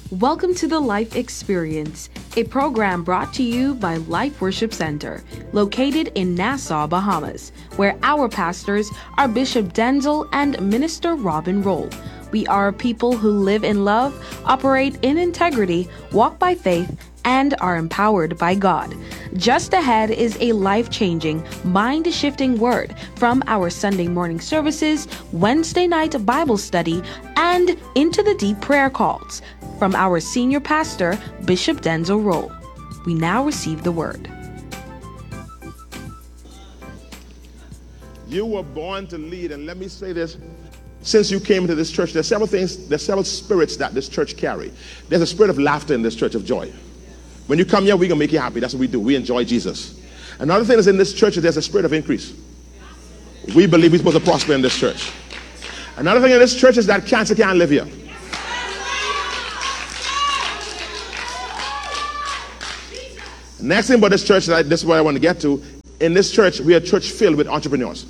Welcome to the Life Experience, a program brought to you by Life Worship Center, located in Nassau, Bahamas, where our pastors are Bishop Denzel and Minister Robin Roll. We are people who live in love, operate in integrity, walk by faith, and are empowered by God. Just ahead is a life-changing, mind-shifting word from our Sunday morning services, Wednesday night Bible study, and Into the Deep prayer calls from our senior pastor, Bishop Denzel Roll. We now receive the word. You were born to lead, and let me say this. Since you came into this church, there's several spirits that this church carry. There's a spirit of laughter in this church, of joy. When you come here, we're going to make you happy. That's what we do. We enjoy Jesus. Another thing is in this church is there's a spirit of increase. We believe we're supposed to prosper in this church. Another thing in this church is that cancer can't live here. Next thing about this church, this is what I want to get to. In this church, we are a church filled with entrepreneurs.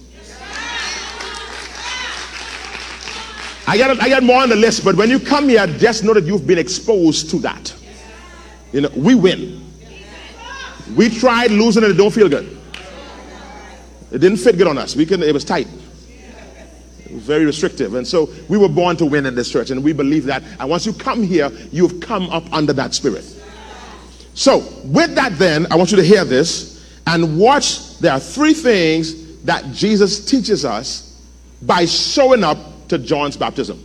I got more on the list, but when you come here, just know that you've been exposed to that. You know, we win. We tried losing and it don't feel good. It didn't fit good on us. It was tight. It was very restrictive. And so we were born to win in this church, and we believe that. And once you come here, you've come up under that spirit. So with that then, I want you to hear this and watch. There are three things that Jesus teaches us by showing up to John's baptism.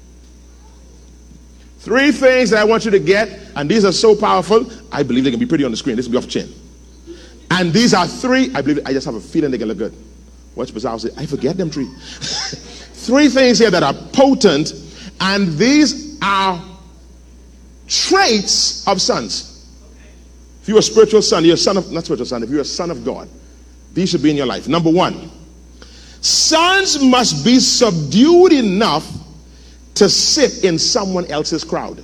Three things that I want you to get, and these are so powerful, I believe they can be pretty on the screen. This will be off the chain. And these are three, I just have a feeling they can look good. What's bizarre? I forget them three. Three things here that are potent, and these are traits of sons. If you're a spiritual son, you're a son of, not spiritual son, if you're a son of God, these should be in your life. Number one, sons must be subdued enough to sit in someone else's crowd.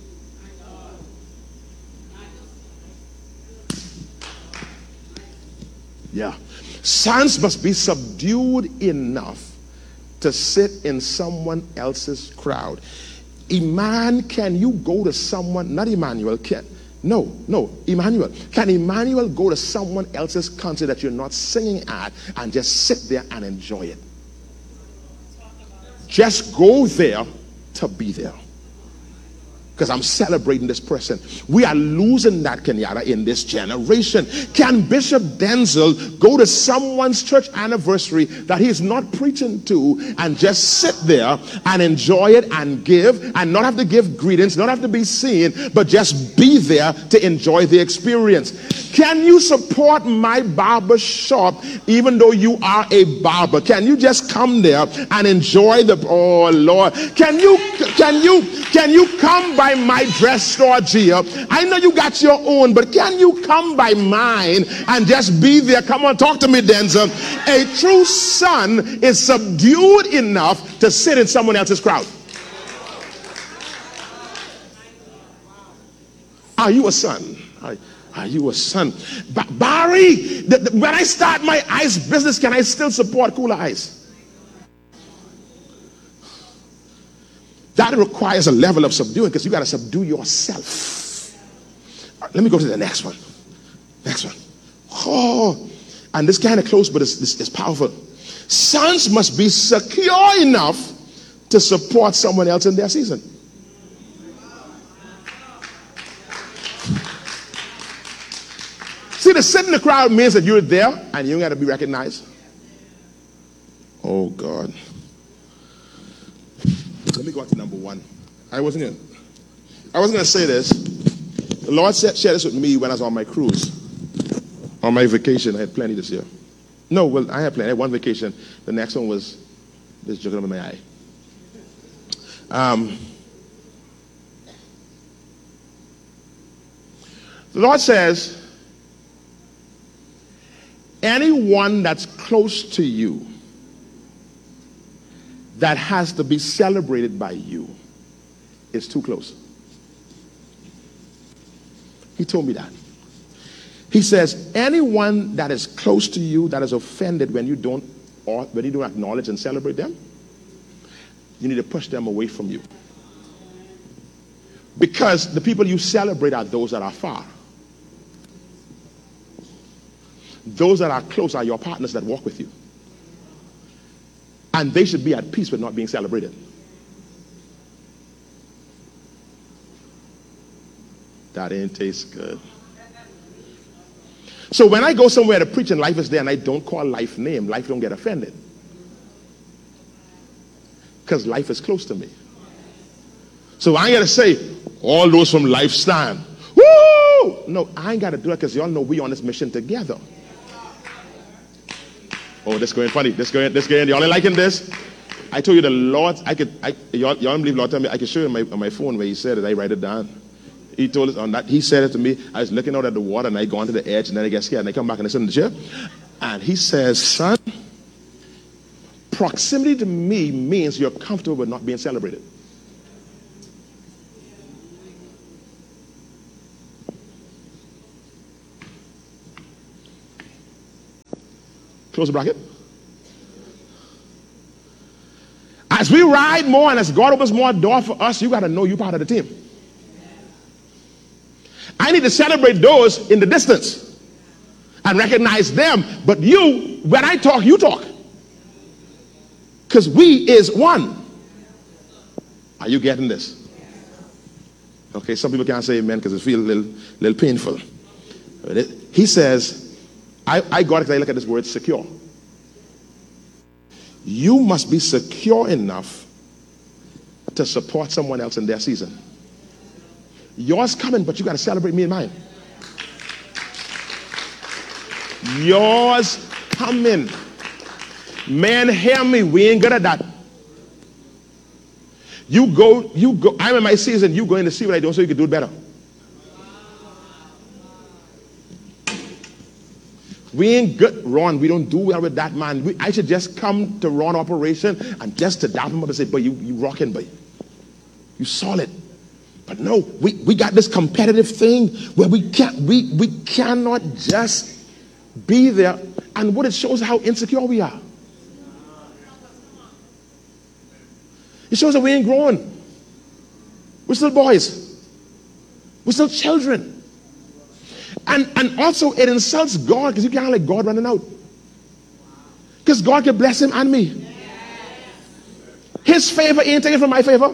Yeah. Sons must be subdued enough to sit in someone else's crowd. Can you go to someone, not Emmanuel, Emmanuel. Can Emmanuel go to someone else's concert that you're not singing at and just sit there and enjoy it? Just go there to be there. Because I'm celebrating this person. We are losing that, Kenyatta, in this generation. Can Bishop Denzel go to someone's church anniversary that he's not preaching to and just sit there and enjoy it and give, and not have to give greetings, not have to be seen, but just be there to enjoy the experience? Can you support my barber shop even though you are a barber? Can you just come there and enjoy oh Lord? Can you come by my dress store, Gia? I know you got your own, but can you come by mine and just be there? Come on, talk to me, Denzel. A true son is subdued enough to sit in someone else's crowd. Are you a son? Are you a son? Barry, when I start my ice business, can I still support Cooler Ice? That requires a level of subduing, because you got to subdue yourself. Right, let me go to the next one. Oh, and this kind of close, but it's powerful. Sons must be secure enough to support someone else in their season. See, to sit in the crowd means that you're there and you don't got to be recognized. Oh, God. Let me go on to number one. I wasn't going to say this. The Lord shared this with me when I was on my cruise. On my vacation. I had plenty this year. No, well, I had plenty. I had one vacation. The next one was this joking over my eye. The Lord says, anyone that's close to you that has to be celebrated by you is too close. He told me that. He says, anyone that is close to you that is offended when you don't acknowledge and celebrate them, you need to push them away from you. Because the people you celebrate are those that are far. Those that are close are your partners that walk with you. And they should be at peace with not being celebrated. That ain't taste good. So when I go somewhere to preach and life is there and I don't call life name, life don't get offended. Because life is close to me. So I ain't got to say, all those from Life Stand. Woo! No, I ain't got to do that because y'all know we on this mission together. Oh, this going funny. This going. Y'all ain't liking this? I told you the Lord, y'all don't believe Lord told me, I can show you on my phone where he said it, I write it down. He told us on that, he said it to me. I was looking out at the water and I go onto the edge and then I get scared and I come back and I sit in the chair. And he says, son, proximity to me means you're comfortable with not being celebrated. Close the bracket. As we ride more and as God opens more door for us, you got to know you're part of the team. I need to celebrate those in the distance and recognize them. But you, when I talk, you talk. Because we is one. Are you getting this? Okay, some people can't say amen because it feels a little painful. He says, I got it because I look at this word secure. You must be secure enough to support someone else in their season. Yours coming, but you got to celebrate me and mine. Yours coming. Man, hear me. We ain't good at that. You go. I'm in my season. You go in to see what I do so you can do it better. We ain't good, Ron. We don't do well with that, man. I should just come to Ron operation and just to dap him up and say, boy, you rocking, boy. You solid. But no, we got this competitive thing where we cannot just be there. And what it shows how insecure we are. It shows that we ain't growing. We're still boys. We're still children. And also it insults God because you can't let God running out. Because God can bless him and me. His favor ain't taken from my favor.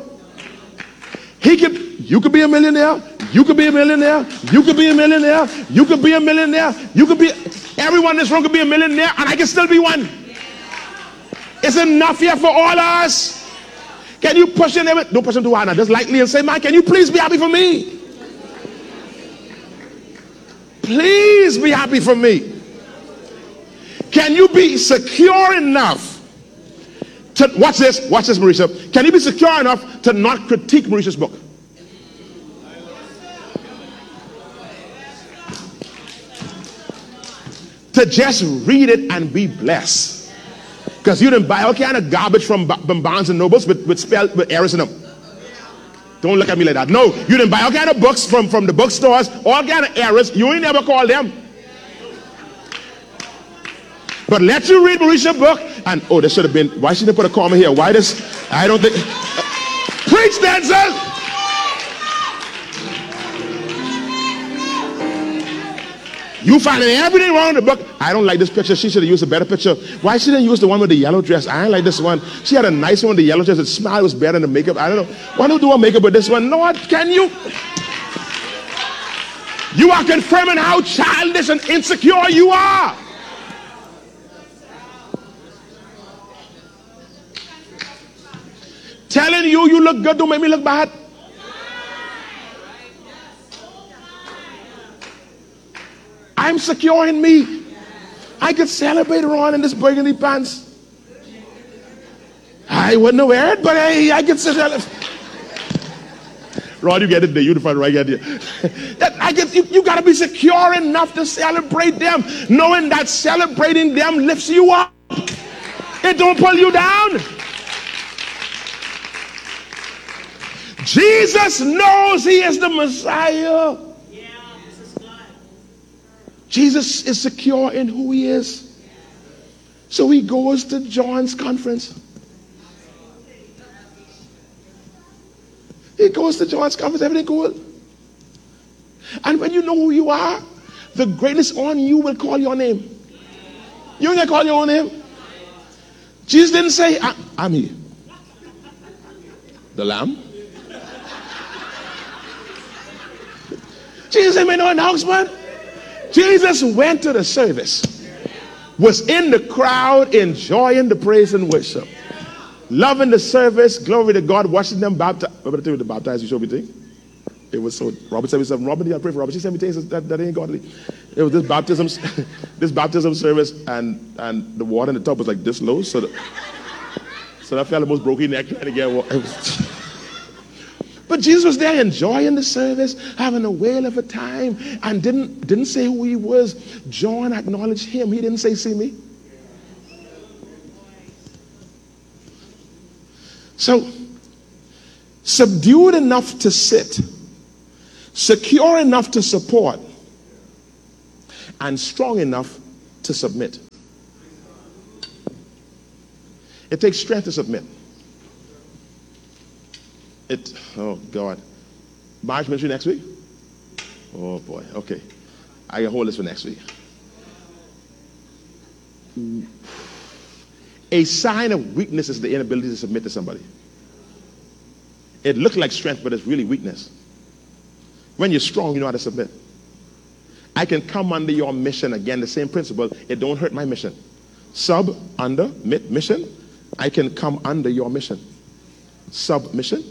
You could be a millionaire. You could be a millionaire. You could be a millionaire. You could be a millionaire. Everyone in this room could be a millionaire and I can still be one. It's enough here for all of us. Can you push your neighbor? Don't push him too hard now. Just lightly and say, man, can you please be happy for me? Please be happy for me. Can you be secure enough to, watch this, Marisha. Can you be secure enough to not critique Marisha's book? To just read it and be blessed. Because you didn't buy all kind of garbage from Barnes and Nobles with errors in them. Don't look at me like that. No, you didn't buy all kind of books from the bookstores, all kind of errors. You ain't never called them. But let you read Marisha's book, and oh, there should have been. Why should they put a comma here? Why this? I don't think. Preach, Denzel. You finding everything wrong in the book. I don't like this picture. She should have used a better picture. Why she didn't use the one with the yellow dress? I ain't like this one. She had a nice one with the yellow dress. It smiled. It was better than the makeup. I don't know. Why don't you do a makeup with this one? Lord, can you? You are confirming how childish and insecure you are. Telling you look good don't make me look bad. I'm secure in me. I could celebrate Ron in this burgundy pants. I wouldn't wear it, but I could celebrate. Ron, you get it there. You the front right here. You got to be secure enough to celebrate them, knowing that celebrating them lifts you up. It don't pull you down. Jesus knows he is the Messiah. Jesus is secure in who he is. So he goes to John's conference. He goes to John's conference, everything cool. And when you know who you are, the greatness on you will call your name. You ain't gonna call your own name. Jesus didn't say, I'm he. The lamb. Jesus ain't made no announcement. Jesus went to the service, was in the crowd, enjoying the praise and worship, loving the service, glory to God, watching them baptize. Remember the thing with the baptized, you showed me thing? It was so, Robert said something, Robert, you gotta pray for Robert. She sent me things that ain't godly. It was this baptism, this baptism service, and the water in the tub was like this low, so that fella almost broke his neck trying to get water. But Jesus was there enjoying the service, having a whale of a time, and didn't say who he was. John acknowledged him. He didn't say, see me. So, subdued enough to sit, secure enough to support, and strong enough to submit. It takes strength to submit. Oh God. Marriage ministry next week? Oh boy, okay. I can hold this for next week. A sign of weakness is the inability to submit to somebody. It looks like strength, but it's really weakness. When you're strong, you know how to submit. I can come under your mission. Again, the same principle. It don't hurt my mission. Sub, under, mission. I can come under your mission. Submission.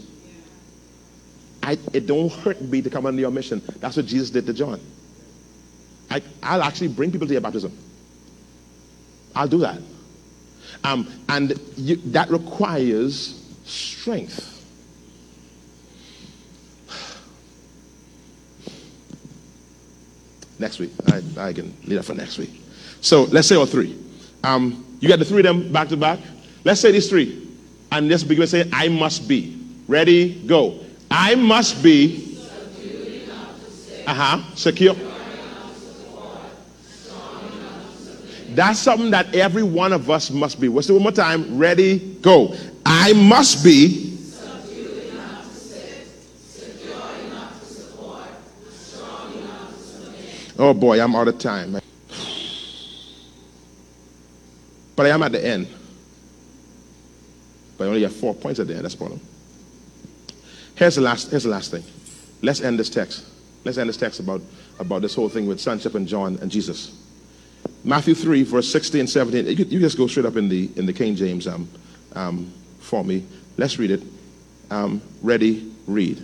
It don't hurt me to come under your mission. That's what Jesus did to John. I'll actually bring people to your baptism. I'll do that. That requires strength. Next week. I can leave that for next week. So let's say all three. You got the three of them back to back. Let's say these three. And let's begin saying, I must be. Ready, go. I must be secure. That's something that every one of us must be. Let's do it one more time. Ready, go. I must be oh boy, I'm out of time. But I am at the end. But I only have 4 points at the end. That's the problem. Here's the last thing. Let's end this text. Let's end this text about this whole thing with sonship and John and Jesus. Matthew 3, verse 16 and 17. You just go straight up in the King James for me. Let's read it. Ready, read.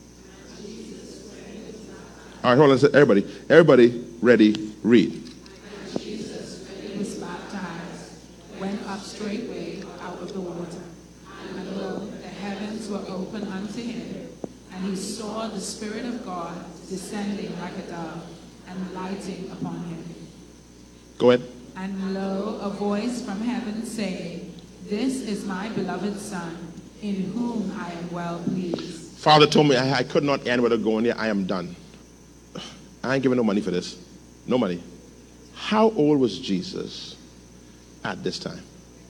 All right, hold on. Everybody, ready, read. Jesus was baptized, went up straightway out of the water. And lo, the heavens were open unto him, and he saw the Spirit of God descending like a dove and lighting upon him. Go ahead. And lo, a voice from heaven saying, This is my beloved Son, in whom I am well pleased. Father told me I could not end without going there. I am done. I ain't giving no money for this. No money. How old was Jesus at this time?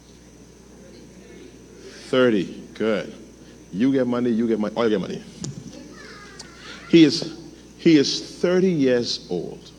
30. Good. You get money, all you get money. He is 30 years old.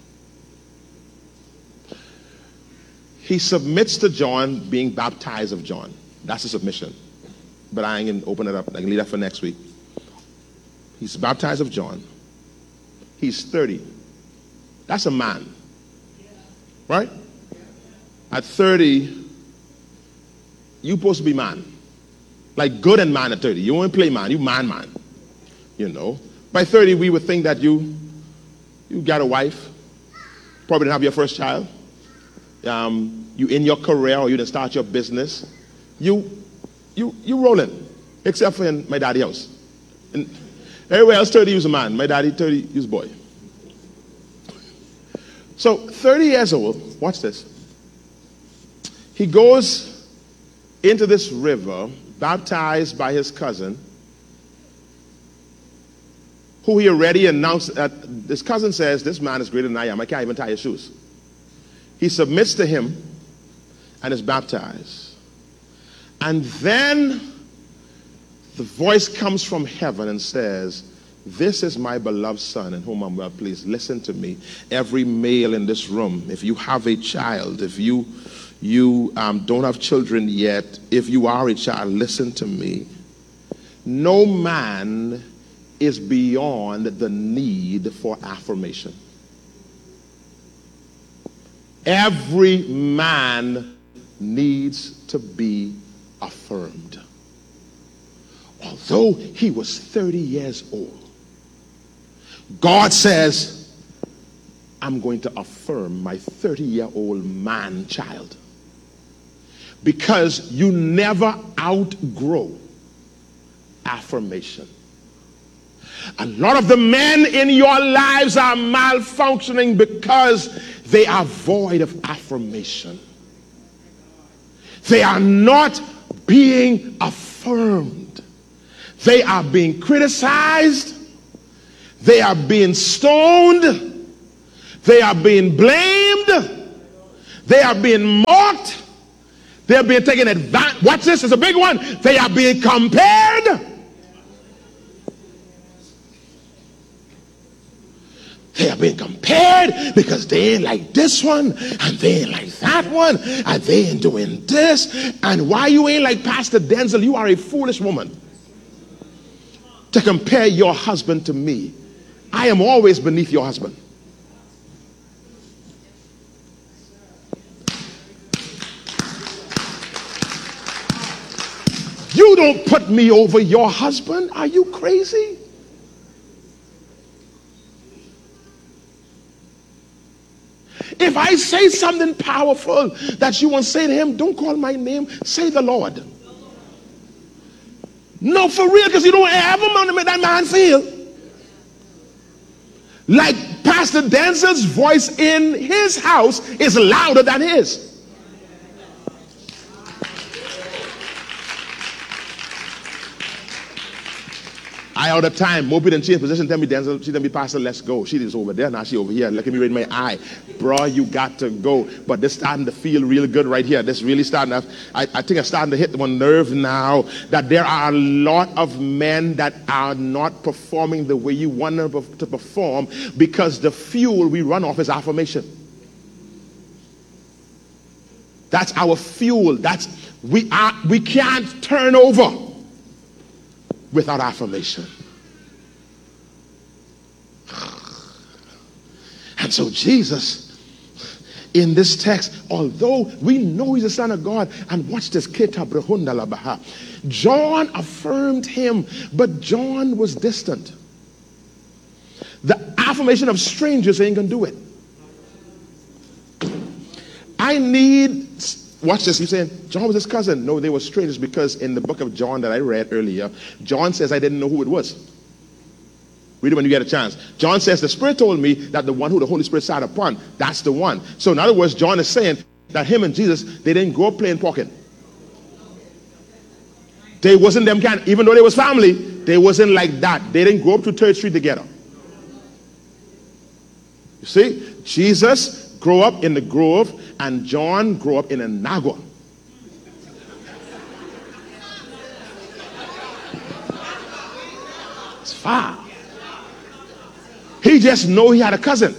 He submits to John being baptized of John. That's a submission. But I ain't going to open it up. I can leave that for next week. He's baptized of John. He's 30. That's a man. Right? At 30, you're supposed to be man. Like good and man at 30. You won't play man. You man. You know. By 30, we would think that you got a wife. Probably didn't have your first child. You in your career or you didn't start your business. You rolling. Except for in my daddy's house. And everywhere else 30 was a man. My daddy 30 was a boy. So 30 years old, watch this. He goes into this river, baptized by his cousin, who he already announced that his cousin says, this man is greater than I am. I can't even tie his shoes. He submits to him and is baptized. And then the voice comes from heaven and says, this is my beloved son in whom I'm well pleased. Listen to me. Every male in this room, if you have a child, if you don't have children yet, if you are a child, listen to me. No man is beyond the need for affirmation. Every man needs to be affirmed. Although he was 30 years old, God says, I'm going to affirm my 30-year-old man child. Because you never outgrow affirmation. A lot of the men in your lives are malfunctioning because they are void of affirmation. They are not being affirmed. They are being criticized. They are being stoned. They are being blamed. They are being mocked. They are being taken advantage. Watch this, it's a big one. They are being compared. They are being compared because they ain't like this one, and they ain't like that one, and they ain't doing this. And why you ain't like Pastor Denzel? You are a foolish woman to compare your husband to me. I am always beneath your husband. You don't put me over your husband. Are you crazy? If I say something powerful that you want to say to him, don't call my name, say the Lord. No, for real, because you don't ever want to make that man feel like Pastor Denzel's voice in his house is louder than his. I all the time, Moby didn't change position, tell me Denzel, she tell me, Pastor, let's go. She is over there, now she over here, look at me right in my eye. Bro, you got to go. But this starting to feel real good right here. This really starting to, I think I'm starting to hit one nerve now, that there are a lot of men that are not performing the way you want them to perform because the fuel we run off is affirmation. That's our fuel. We can't turn over without affirmation. And so Jesus, in this text, although we know he's the Son of God, and watch this, John affirmed him, but John was distant. The affirmation of strangers ain't gonna do it. I need, watch this, he's saying, John was his cousin. No, they were strangers because in the book of John that I read earlier, John says I didn't know who it was. Read it when you get a chance. John says the Spirit told me that the one who the Holy Spirit sat upon, that's the one. So in other words, John is saying that him and Jesus, they didn't grow up playing pocket. They wasn't them kind, even though they was family, they wasn't like that. They didn't grow up to 3rd Street together. You see, Jesus grew up in the Grove and John grew up in Inagua. It's far. He just know he had a cousin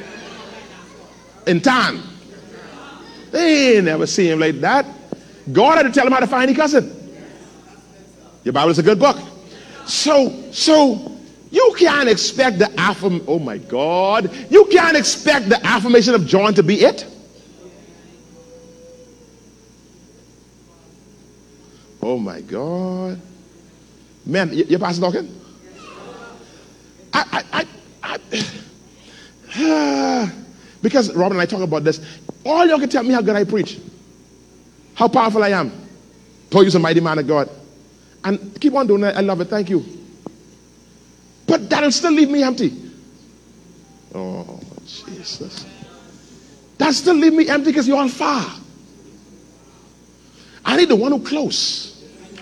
in town. They ain't never seen him like that. God had to tell him how to find his cousin. Your Bible is a good book. So you can't expect the oh my God, you can't expect the affirmation of John to be it. Oh my God. Man, your pastor talking? Because Robin and I talk about this, all y'all can tell me how good I preach, how powerful I am. Told you some mighty man of God. And keep on doing that. I love it. Thank you. But that'll still leave me empty. Oh, Jesus. That'll still leave me empty because you're all far. I need the one who close.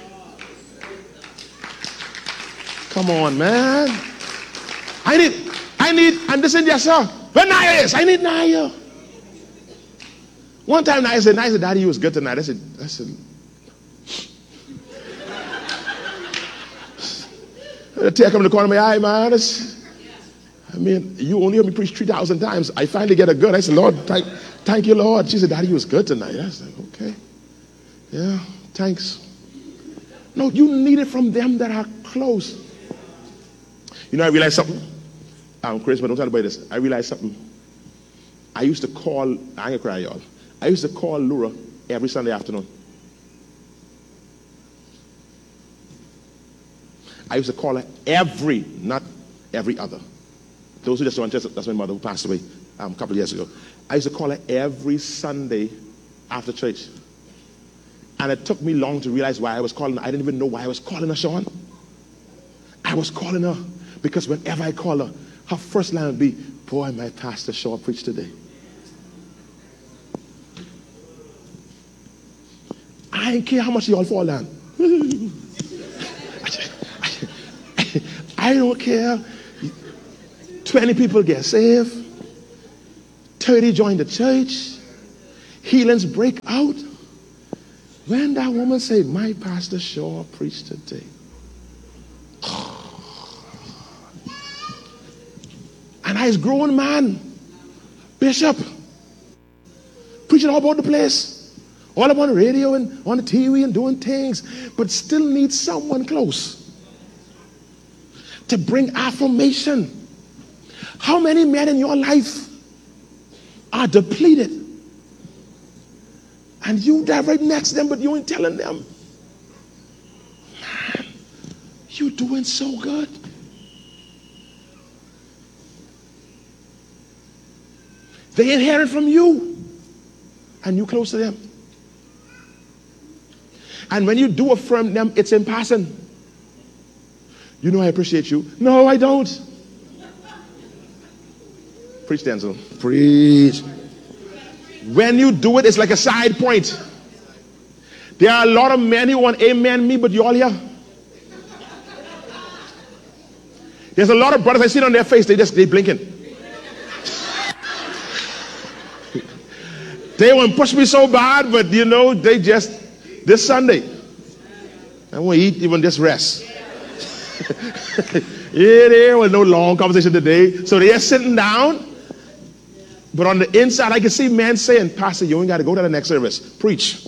Come on, man. I need, and this in yourself. Where Naya is? I need Naya. One time Naya said, Daddy, you was good tonight. I said, A tear come in the corner of my eye, man. I mean, you only heard me preach 3,000 times. I finally get a good. I said, Lord, thank you, Lord. She said, Daddy, you was good tonight. I said, okay. Yeah, thanks. No, you need it from them that are close. You know, I realized something. I'm Chris, but don't tell anybody this. I realized something. I used to call, I ain't gonna cry, y'all. I used to call Laura every Sunday afternoon. I used to call her not every other. Those who just don't, that's my mother who passed away a couple of years ago. I used to call her every Sunday after church. And it took me long to realize why I was calling her. I didn't even know why I was calling her, Sean. I was calling her because whenever I call her, her first line would be, boy, my pastor Shaw preached today. I don't care how much y'all fall down. I don't care. 20 people get saved. 30 join the church. Healings break out. When that woman said, my pastor Shaw preached today. And I was grown man, bishop, preaching all about the place, all up on the radio and on the TV and doing things, but still need someone close to bring affirmation. How many men in your life are depleted? And you there right next to them, but you ain't telling them. Man, you're doing so good. They inherit from you, and you close to them. And when you do affirm them, it's in passing. You know I appreciate you. No, I don't. Preach, Denzel. Preach. When you do it, it's like a side point. There are a lot of men who want amen me, but you all here. There's a lot of brothers I see it on their face, they blinking. They want to push me so bad, but you know, they just, this Sunday, I want to eat, even just rest. Yeah, there was no long conversation today. So they're sitting down, but on the inside, I can see men saying, Pastor, you ain't got to go to the next service. Preach.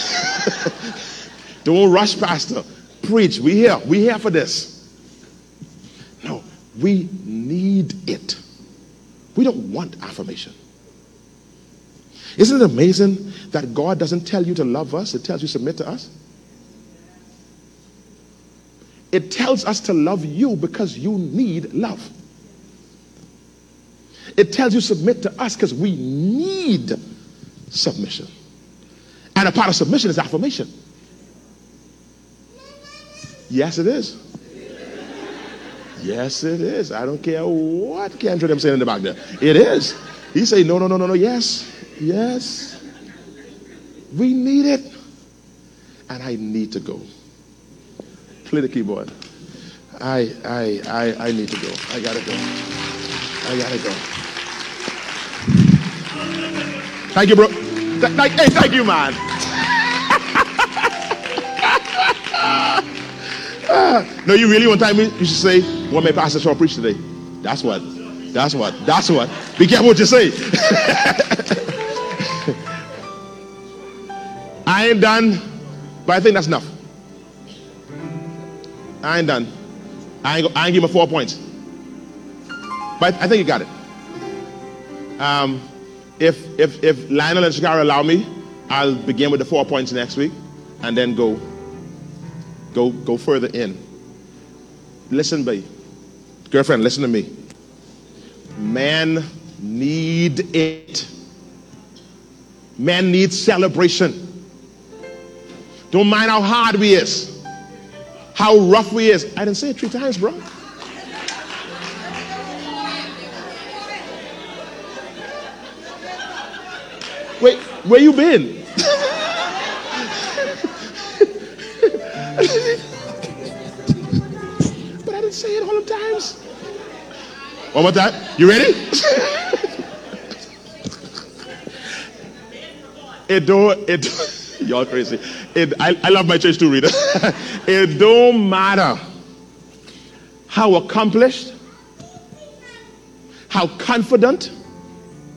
Don't rush, Pastor. Preach. We here for this. No, we need it. We don't want affirmation. Isn't it amazing that God doesn't tell you to love us, it tells you to submit to us? It tells us to love you because you need love. It tells you to submit to us because we need submission. And a part of submission is affirmation. Yes, it is. Yes, it is. I don't care what Kendra them saying in the back there. It is. He say no. Yes. Yes. We need it. And I need to go. Play the keyboard. I need to go. I gotta go. Thank you, bro. Hey, thank you, man. No, you really want time? You should say, what may Pastor Shaw preach today? That's what. Be careful what you say. I ain't done, but I think that's enough. I ain't done. I ain't give him 4 points. But I think you got it. If Lionel and Shakara allow me, I'll begin with the 4 points next week and then go further in. Listen, babe. Girlfriend, listen to me. Men need it. Men need celebration. Don't mind how hard we is, how rough we is. I didn't say it 3 times, bro. Wait, where you been? But I didn't say it all the times. One more time. You ready? Y'all crazy. I love my church too, Rita. It don't matter how accomplished, how confident,